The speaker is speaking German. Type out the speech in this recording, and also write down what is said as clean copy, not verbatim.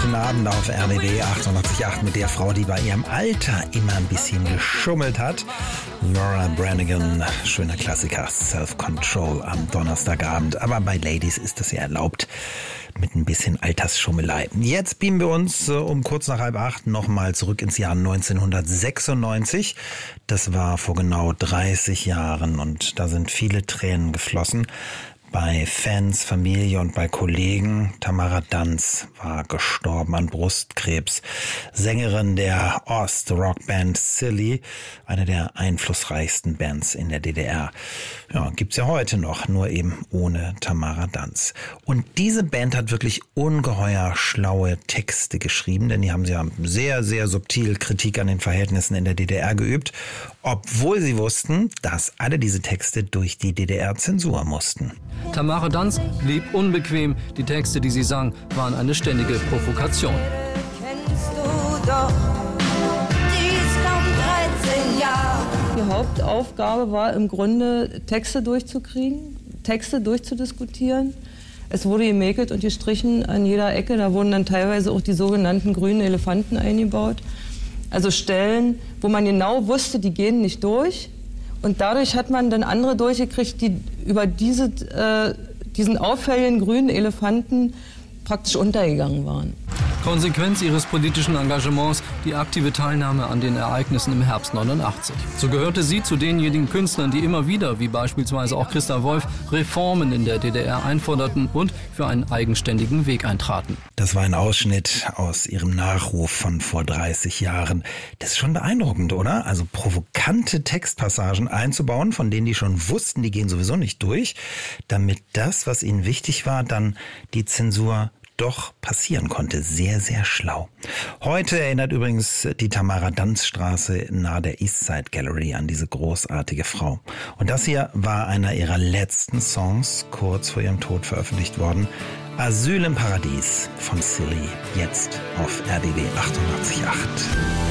Guten Abend auf RBB 88.8 mit der Frau, die bei ihrem Alter immer ein bisschen geschummelt hat. Laura Branigan, schöner Klassiker, Self-Control am Donnerstagabend. Aber bei Ladies ist das ja erlaubt mit ein bisschen Altersschummelei. Jetzt beamen wir uns um kurz nach 7:30 nochmal zurück ins Jahr 1996. Das war vor genau 30 Jahren und da sind viele Tränen geflossen. Bei Fans, Familie und bei Kollegen. Tamara Danz war gestorben an Brustkrebs. Sängerin der Ost-Rockband Silly, eine der einflussreichsten Bands in der DDR. Ja, gibt's ja heute noch, nur eben ohne Tamara Danz. Und diese Band hat wirklich ungeheuer schlaue Texte geschrieben, denn die haben ja sehr, sehr subtil Kritik an den Verhältnissen in der DDR geübt, obwohl sie wussten, dass alle diese Texte durch die DDR-Zensur mussten. Tamara Danz blieb unbequem. Die Texte, die sie sang, waren eine ständige Provokation. Kennst du doch, die ist kaum 13 Jahre. Die Hauptaufgabe war im Grunde, Texte durchzukriegen, Texte durchzudiskutieren. Es wurde gemäkelt und gestrichen an jeder Ecke. Da wurden dann teilweise auch die sogenannten grünen Elefanten eingebaut. Also Stellen, wo man genau wusste, die gehen nicht durch. Und dadurch hat man dann andere durchgekriegt, die über diesen auffälligen grünen Elefanten praktisch untergegangen waren. Konsequenz ihres politischen Engagements, die aktive Teilnahme an den Ereignissen im Herbst 89. So gehörte sie zu denjenigen Künstlern, die immer wieder, wie beispielsweise auch Christa Wolf, Reformen in der DDR einforderten und für einen eigenständigen Weg eintraten. Das war ein Ausschnitt aus ihrem Nachruf von vor 30 Jahren. Das ist schon beeindruckend, oder? Also provokante Textpassagen einzubauen, von denen die schon wussten, die gehen sowieso nicht durch, damit das, was ihnen wichtig war, dann die Zensur doch passieren konnte. Sehr, sehr schlau. Heute erinnert übrigens die Tamara-Danz-Straße nahe der Eastside Gallery an diese großartige Frau. Und das hier war einer ihrer letzten Songs, kurz vor ihrem Tod veröffentlicht worden. Asyl im Paradies von Silly, jetzt auf RBB 88.8.